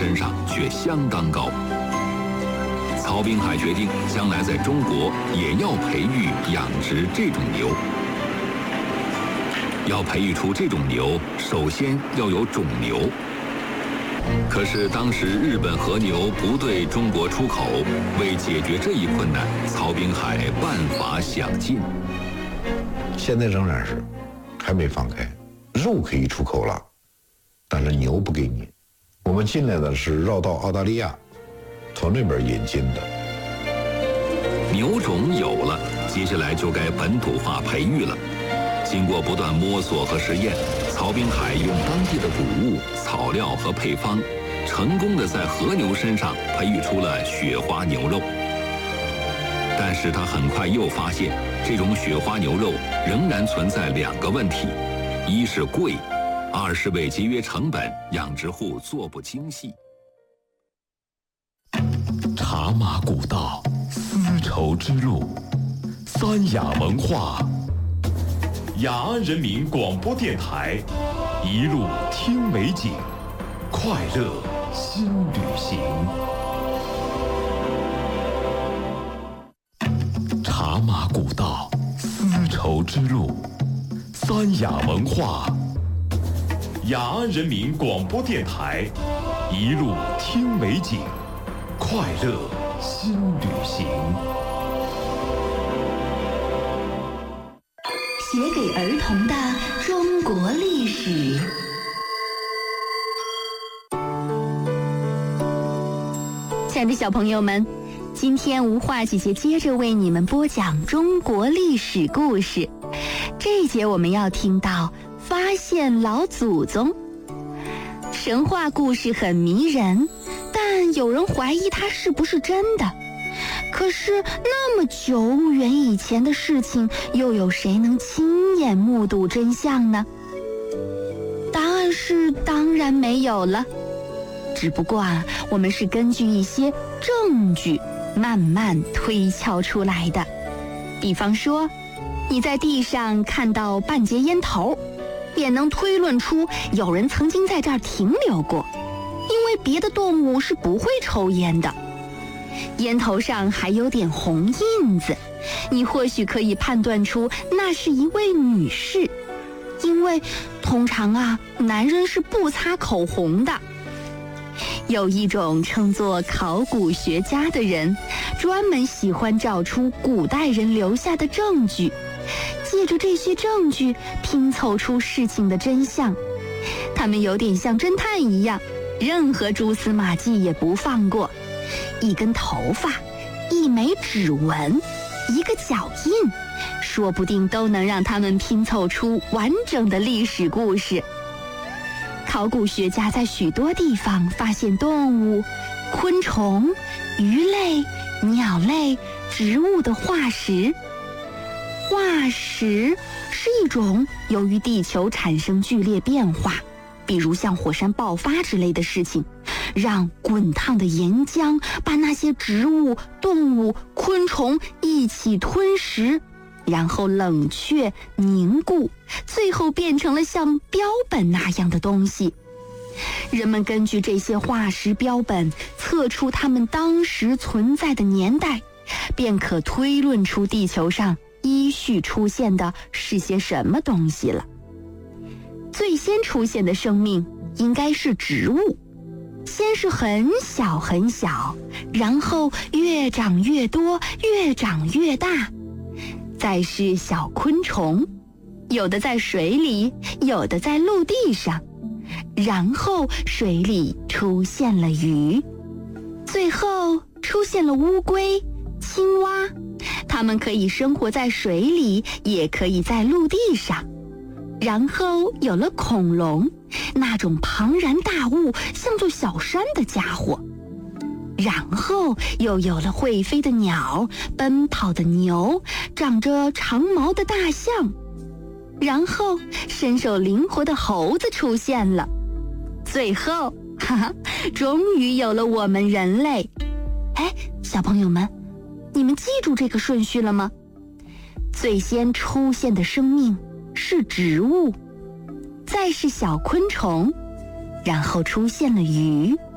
身上却相当高。曹滨海决定将来在中国也要培育养殖这种牛。要培育出这种牛，首先要有种牛。可是当时日本和牛不对中国出口，为解决这一困难，曹滨海办法想尽。 现在仍然是还没放开，肉可以出口了，但是牛不给你。我们进来的是绕道澳大利亚，从那边引进的。 牛种有了，接下来就该本土化培育了。经过不断摸索和实验，曹滨海用当地的谷物、草料和配方，成功地在和牛身上培育出了雪花牛肉。但是他很快又发现，这种雪花牛肉仍然存在2个问题：一是贵，二是为节约成本，养殖户做不精细。 茶马古道，丝绸之路，三雅文化。雅安人民广播电台，一路听美景，快乐新旅行。茶马古道，丝绸之路，三雅文化。雅安人民广播电台，一路听美景，快乐新旅行。 写给儿童的中国历史。亲爱的小朋友们，今天吴化姐姐接着为你们播讲中国历史故事。这一节我们要听到发现老祖宗。神话故事很迷人，但有人怀疑它是不是真的。可是那么久远以前的事情，又有谁能亲眼目睹真相呢？答案是当然没有了。只不过我们是根据一些证据慢慢推敲出来的。比方说，你在地上看到半截烟头，便能推论出有人曾经在这儿停留过，因为别的动物是不会抽烟的。烟头上还有点红印子，你或许可以判断出那是一位女士，因为通常男人是不擦口红的。有一种称作考古学家的人，专门喜欢找出古代人留下的证据，借着这些证据拼凑出事情的真相。他们有点像侦探一样，任何蛛丝马迹也不放过。一根头发，一枚指纹，一个脚印，说不定都能让他们拼凑出完整的历史故事。考古学家在许多地方发现动物、昆虫、鱼类、鸟类、植物的化石。化石是一种由于地球产生剧烈变化，比如像火山爆发之类的事情，让滚烫的岩浆把那些植物、动物、昆虫一起吞食，然后冷却凝固，最后变成了像标本那样的东西。人们根据这些化石标本测出它们当时存在的年代，便可推论出地球上依序出现的是些什么东西了。最先出现的生命应该是植物，先是很小很小，然后越长越多，越长越大。再是小昆虫，有的在水里，有的在陆地上，然后水里出现了鱼，最后出现了乌龟、青蛙，它们可以生活在水里，也可以在陆地上。然后有了恐龙，那种庞然大物，像座小山的家伙。然后又有了会飞的鸟，奔跑的牛，长着长毛的大象。然后身手灵活的猴子出现了。最后，终于有了我们人类。哎，小朋友们，你们记住这个顺序了吗？最先出现的生命是植物，再是小昆虫，然后出现了鱼，